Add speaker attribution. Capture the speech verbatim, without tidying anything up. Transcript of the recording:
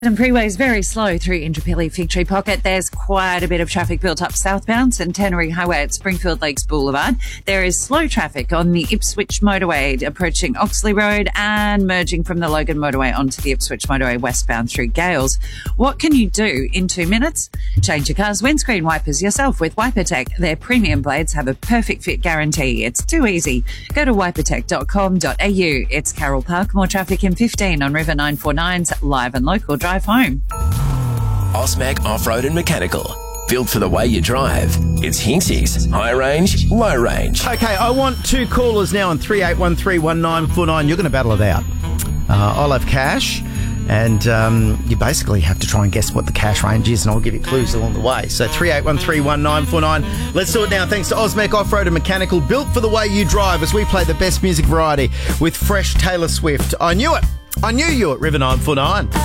Speaker 1: And freeways very slow through Indooroopilly Fig Tree Pocket. There's quite a bit of traffic built up southbound Centenary Highway at Springfield Lakes Boulevard. There is slow traffic on the Ipswich Motorway approaching Oxley Road and merging from the Logan Motorway onto the Ipswich Motorway westbound through Gales. What can you do in two minutes? Change your car's windscreen wipers yourself with WiperTech. Their premium blades have a perfect fit guarantee. It's too easy. Go to wipertech dot com dot a u. It's Carroll Park. More traffic in fifteen on River nine forty-nine's live and local drive home.
Speaker 2: Ausmac Off-Road and Mechanical. Built for the way you drive. It's Hinksy's high range, low range.
Speaker 3: Okay, I want two callers now on three eight one three one nine four nine. You're going to battle it out. Uh, I'll have cash, and um, you basically have to try and guess what the cash range is, and I'll give you clues along the way. So three eight one three one nine four nine. Let's do it now. Thanks to Ausmac Off-Road and Mechanical. Built for the way you drive as we play the best music variety with fresh Taylor Swift. I knew it. I knew you at River nine forty-nine.